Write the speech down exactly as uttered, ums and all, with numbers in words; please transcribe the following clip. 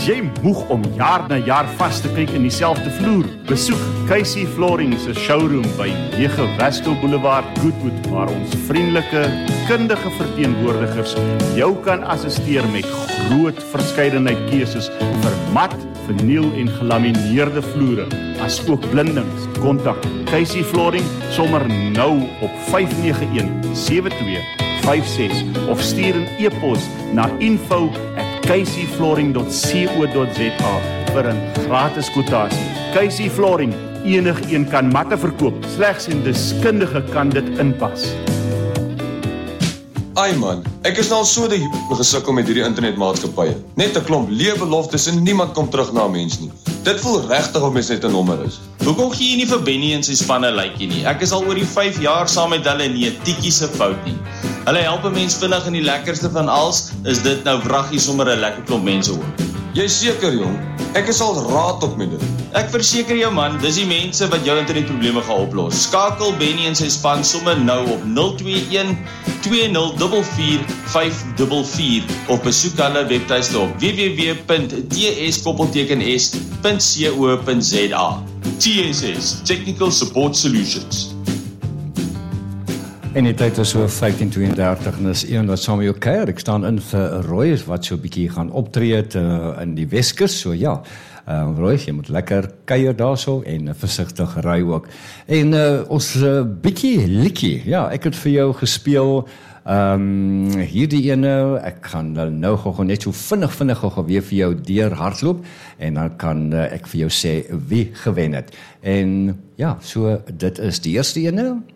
Is jy moeg om jaar na jaar vas te kyk in dieselfde vloer? Besoek Casey Flooring se showroom by nege Westel Boulevard, Goodwood, waar ons vriendelike, kundige verteenwoordigers jou kan assisteer met groot verskeidenheid keuses vir mat, verniel en gelamineerde vloere, as ook blindings. Kontak Casey Flooring sommer nou op vyf nege een sewe twee vyf ses of stuur 'n e-pos na info at casey flooring dot co dot za vir 'n gratis kwotasie. Casey Flooring, enigeen kan matte verkoop, slegs 'n deskundige kan dit inpas. Ai man, ek is nou al so die gesukkel met hierdie internetmaatskappye. Net 'n klomp leë beloftes en niemand kom terug na 'n mens nie. Dit voel regtig of mens net 'n nommer is. Hoekom gee jy nie vir Benny en sy spanne lykie nie? Ek is al oor die vyf jaar saam met hulle en nie 'n tikkie se fout nie. Hulle help 'n mens vinnig en die lekkerste van alles is dit nou vraggie sommer 'n lekker klomp mense ook. Jy seker jong, ek is al raad op met dit. Ek verseker jou man, dis die mense wat jou internetprobleme gaan oplos. Skakel Benny en sy span sommer nou op nul twee een twee nul vier vier vyf vier vier of besoek hulle webtuiste op w w w punt t s koppelteken s punt co punt za. T S S, Technical Support Solutions. En die tyd is so vyftien tweeëndertig en is een wat saam met jou kuier. Ek staan in vir Roy wat so 'n bietjie gaan optree uh, in die Weskus, so ja. Uh, Roy, jy moet lekker kuier daarso en uh, versigtig ry ook. En uh, ons uh, bietjie likkie, ja, ek het vir jou gespeel. Um, hierdie ene, ek gaan nou gou net so vinnig vinnig gou weer vir jou deur hardloop en dan kan uh, ek vir jou sê wie gewen het. En ja, so dit is die eerste ene.